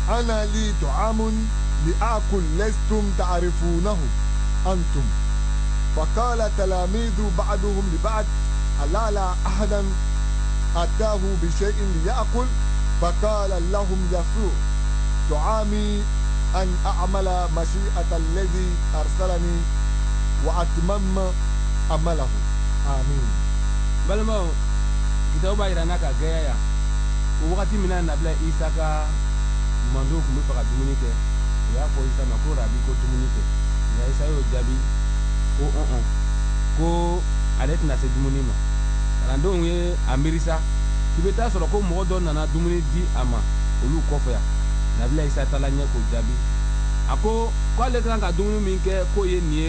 أنا لي طعام لآكل لستم تعرفونه أنتم. فقال تلاميذ بعضهم لبعض ألا لا أحدا أتاه بشيء ليأكل؟ فقال لهم يسوع طعامي أن أعمل مشيئة الذي أرسلني وأتمم عمله. آمين. balma kita ba ira naka gaya ya wakati mina na bla isaka mando kulu faka dumuni ke ya ko isa ma ko rabi ko dumuni ke ya isa yo jabi ko ko alet na se dumuni ma rando ye amerisa tibeta soro ko mo don na dumuni di ama olu ko fa ya na bla isa talanya ko jabi ako ko ale kan ka dumuni min ke ko ye nie